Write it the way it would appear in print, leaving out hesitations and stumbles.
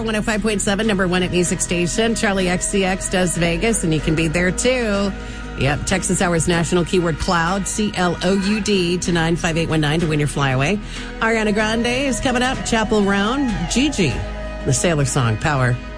Power 105.7, number one at Music Station. Charlie XCX does Vegas, and you can be there too. Yep, Texas Hours National Keyword Cloud, CLOUD to 95819 to win your flyaway. Ariana Grande is coming up. Chapel Roan, Gigi, the Sailor Song, Power